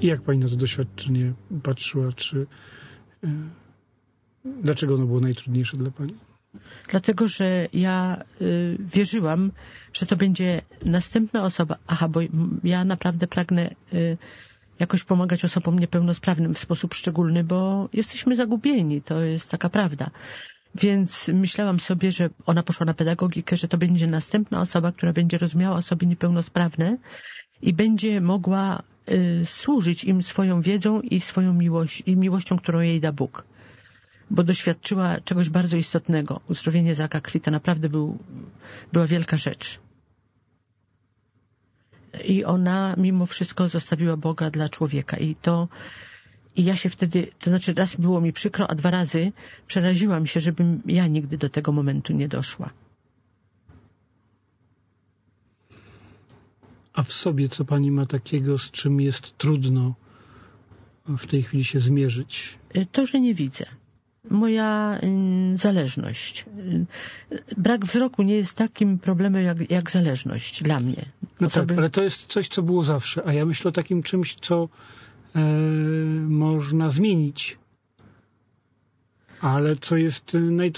I jak pani na to doświadczenie patrzyła? Dlaczego ono było najtrudniejsze dla pani? Dlatego, że ja wierzyłam, że to będzie następna osoba. Bo ja naprawdę pragnę jakoś pomagać osobom niepełnosprawnym w sposób szczególny, bo jesteśmy zagubieni, to jest taka prawda. Więc myślałam sobie, że ona poszła na pedagogikę, że to będzie następna osoba, która będzie rozumiała osoby niepełnosprawne i będzie mogła służyć im swoją wiedzą i swoją miłością, którą jej da Bóg. Bo doświadczyła czegoś bardzo istotnego. Uzdrowienie z raka krwi to naprawdę była wielka rzecz. I ona mimo wszystko zostawiła Boga dla człowieka. I ja się wtedy, to znaczy raz było mi przykro, a 2 razy przeraziłam się, żebym ja nigdy do tego momentu nie doszła. A w sobie co pani ma takiego, z czym jest trudno w tej chwili się zmierzyć? To, że nie widzę. Moja zależność. Brak wzroku nie jest takim problemem jak zależność dla mnie. No tak, ale to jest coś, co było zawsze. A ja myślę o takim czymś, co można zmienić. Ale co jest